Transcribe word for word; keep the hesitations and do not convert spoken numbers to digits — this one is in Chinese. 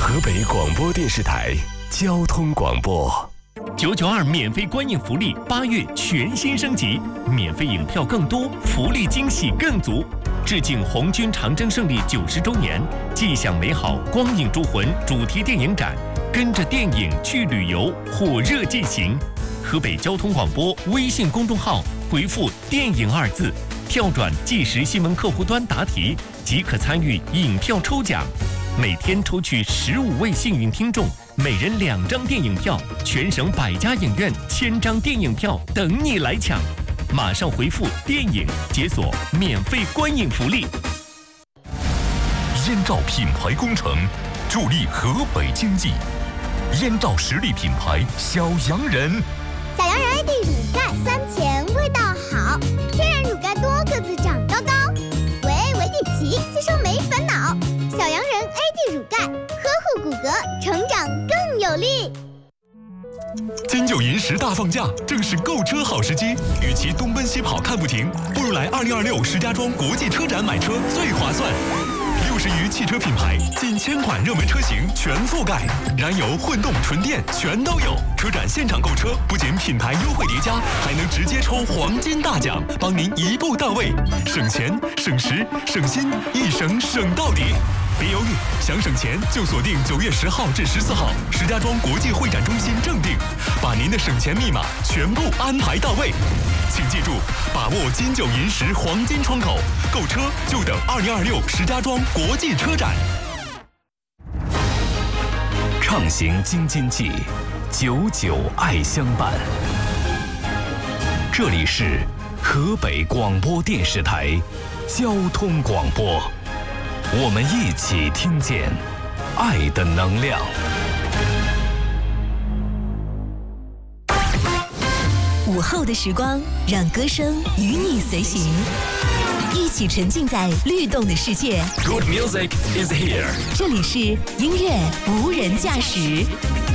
河北广播电视台交通广播。 九九二免费观影福利，八月全新升级，免费影票更多，福利惊喜更足。致敬红军长征胜利九十周年，既享美好光影铸魂主题电影展，跟着电影去旅游，火热进行。河北交通广播微信公众号回复“电影”二字，跳转即时新闻客户端答题，即可参与影票抽奖。每天抽取十五位幸运听众，每人两张电影票，全省百家影院千张电影票等你来抢。马上回复“电影”解锁免费观影福利。 燕赵品牌工程助力河北经济，燕赵实力品牌小洋人。 小洋人 A D 乳钙酸甜味道好，天然乳钙多，个子长高高。维 A 维 D 奇，吸收没烦恼。小洋人 A D 乳钙，呵护骨骼，成长更有力。 金九银十大放假，正是购车好时机。与其东奔西跑看不停，不如来二零二六石家庄国际车展买车最划算。六十余汽车品牌，近千款热门车型全覆盖，燃油、混动、纯电全都有。车展现场购车，不仅品牌优惠叠加，还能直接抽黄金大奖，帮您一步到位，省钱、省时、省心，一省省到底。别犹豫，想省钱就锁定九月十号至十四号石家庄国际会展中心正定，把您的省钱密码全部安排到位。请记住，把握金九银十黄金窗口，购车就等二零二六石家庄国际车展。 畅行京津冀，久久爱相伴。这里是河北广播电视台交通广播。我们一起听见爱的能量。 午后的时光，让歌声与你随行，一起沉浸在律动的世界。 Good music is here。 这里是音乐无人驾驶。